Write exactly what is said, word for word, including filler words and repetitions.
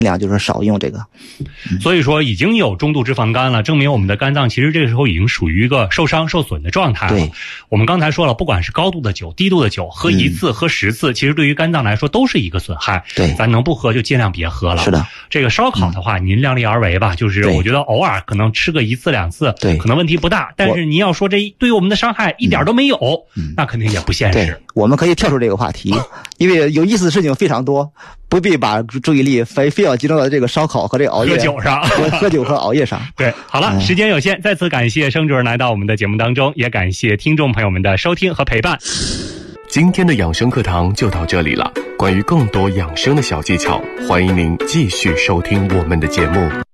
量就是少用这个。 所以说已经有中度脂肪肝了，证明我们的肝脏其实这个时候已经属于一个受伤受损的状态了。 对， 我们刚才说了，不管是高度的酒、低度的酒，喝一次、嗯、喝十次，其实对于肝脏来说都是一个损害。 对， 咱能不喝就尽量别喝了。 是的， 这个烧烤的话，嗯、您量力而为吧，就是我觉得偶尔可能吃个一次两次， 对， 可能问题不大。但是您要说这对于我们的伤害一点都没有， 嗯、 那肯定也不现实。 对，我们可以跳出这个话题，因为有意思的事情非常多，不必把注意力非非要集中到这个烧烤和这个熬夜、 喝酒上， 喝喝酒和熬夜上。 对，好了，嗯、时间有限，再次感谢生主任来到我们的节目当中，也感谢听众朋友们的收听和陪伴。 今天的养生课堂就到这里了。关于更多养生的小技巧，欢迎您继续收听我们的节目。